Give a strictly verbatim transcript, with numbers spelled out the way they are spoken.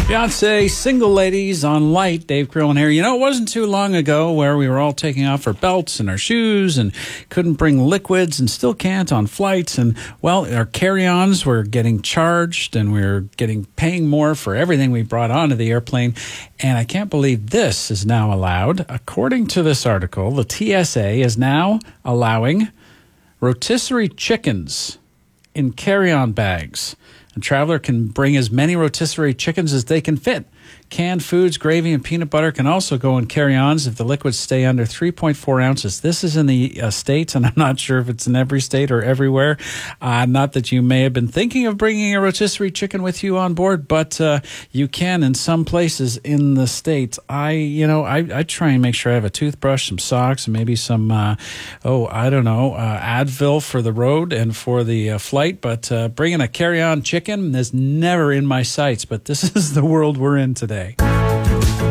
Beyonce, Single Ladies on Light. Dave Crillon here. You know, it wasn't too long ago where we were all taking off our belts and our shoes and couldn't bring liquids and still can't on flights. And, well, our carry-ons were getting charged and we were getting paying more for everything we brought onto the airplane. And I can't believe this is now allowed. According to this article, the T S A is now allowing rotisserie chickens in carry-on bags. A traveler can bring as many rotisserie chickens as they can fit. Canned foods, gravy, and peanut butter can also go in carry-ons if the liquids stay under three point four ounces. This is in the uh, States, and I'm not sure if it's in every state or everywhere. Uh, not that you may have been thinking of bringing a rotisserie chicken with you on board, but uh, you can in some places in the States. I, you know, I, I try and make sure I have a toothbrush, some socks, and maybe some, uh, oh, I don't know, uh, Advil for the road and for the uh, flight. But uh, bringing a carry-on chicken is never in my sights, but this is the world we're in today.